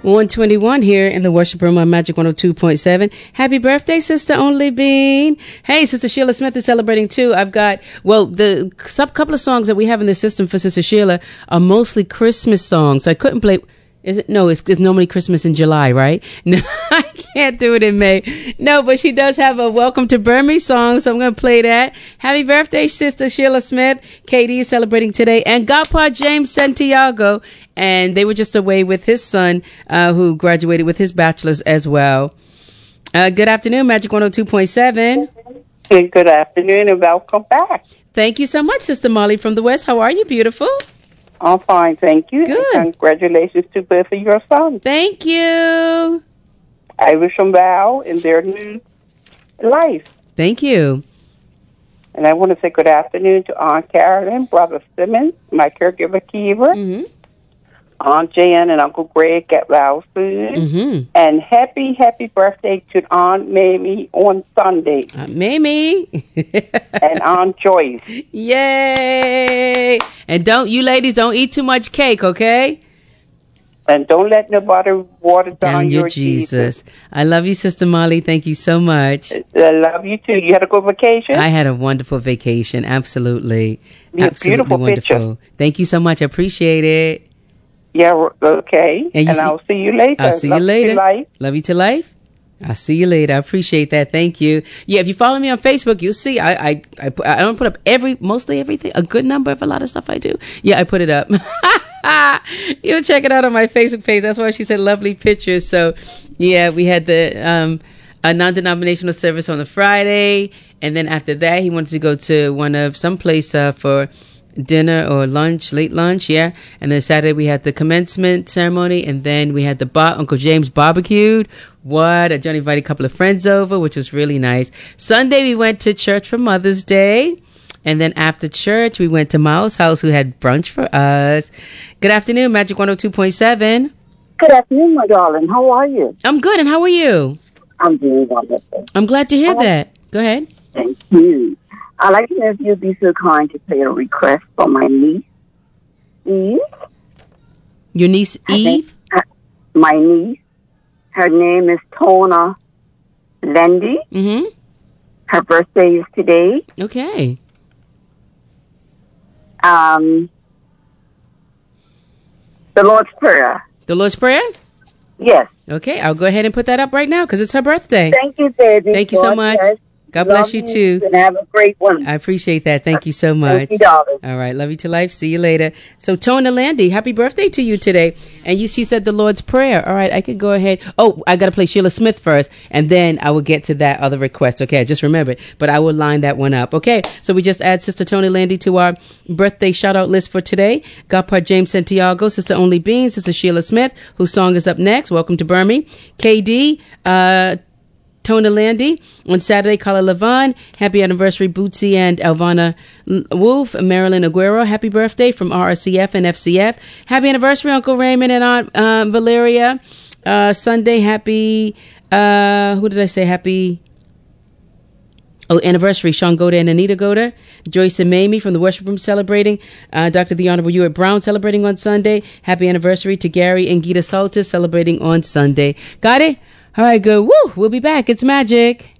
121 here in the worship room on Magic 102.7. Happy birthday, Sister Only Bean. Hey, Sister Sheila Smith is celebrating too. I've got, the couple of songs that we have in the system for Sister Sheila are mostly Christmas songs. So I couldn't play. Is it? No, it's normally Christmas in July, right? No, I can't do it in May. No, but she does have a Welcome to Burmese song, so I'm going to play that. Happy birthday, Sister Sheila Smith. Katie is celebrating today. And Godpa James Santiago. And they were just away with his son, who graduated with his bachelor's as well. Good afternoon, Magic 102.7. Good afternoon and welcome back. Thank you so much, Sister Molly from the West. How are you, beautiful? I'm fine, thank you. Good. And congratulations to both of your sons. Thank you. I wish them well in their new life. Thank you. And I want to say good afternoon to Aunt Carolyn, Brother Simmons, my caregiver Kiva, Aunt Jan and Uncle Greg get well soon. And happy birthday to Aunt Mamie on Sunday. Aunt Mamie. And Aunt Joyce. Yay! And don't eat too much cake, okay? And don't let nobody water down your Jesus. I love you, Sister Molly. Thank you so much. I love you too. You had a good vacation? I had a wonderful vacation. Absolutely. Beautiful wonderful. Picture. Thank you so much. I appreciate it. Yeah, okay. And I'll see you later. I'll see you later. Love you to life. I'll see you later. I appreciate that. Thank you. Yeah, if you follow me on Facebook, you'll see I don't put up mostly everything, a good number of a lot of stuff I do. Yeah, I put it up. You'll check it out on my Facebook page. That's why she said lovely pictures. So, yeah, we had a non-denominational service on the Friday, and then after that, he wanted to go to some place for dinner or lunch, late lunch, yeah. And then Saturday we had the commencement ceremony, and then we had Uncle James barbecued. Johnny invited a couple of friends over, which was really nice. Sunday we went to church for Mother's Day, and then after church we went to Miles' house, who had brunch for us. Good afternoon, Magic 102.7. Good afternoon, my darling. How are you? I'm good, and how are you? I'm doing wonderful. I'm glad to hear that. Go ahead. Thank you. I'd like to know if you'd be so kind to play a request for my niece, Eve. Your niece, Eve? My niece. Her name is Tona Lendy. Mm-hmm. Her birthday is today. Okay. The Lord's Prayer. The Lord's Prayer? Yes. Okay, I'll go ahead and put that up right now because it's her birthday. Thank you, baby. Thank you so much. Yes. God bless you too. And have a great one. I appreciate that. Thank you so much. Thank you, darling. All right. Love you to life. See you later. So, Tona Landy, happy birthday to you today. And she said the Lord's Prayer. All right. I could go ahead. Oh, I got to play Sheila Smith first, and then I will get to that other request. Okay. I just remembered, but I will line that one up. Okay. So we just add Sister Tona Landy to our birthday shout out list for today. Godpa James Santiago, Sister Only Bean, Sister Sheila Smith, whose song is up next. Welcome to Burmese. KD, Tona Landy. On Saturday, Carla Levon. Happy anniversary, Bootsy and Elvana Wolf. Marilyn Aguero. Happy birthday from RRCF and FCF. Happy anniversary, Uncle Raymond and Aunt Valeria. Sunday, happy... who did I say? Happy... Oh, anniversary, Sean Goda and Anita Goda. Joyce and Mamie from the worship room celebrating. Dr. The Honorable Ewart Brown celebrating on Sunday. Happy anniversary to Gary and Gita Salter celebrating on Sunday. Got it? All right, good. Woo! We'll be back. It's Magic.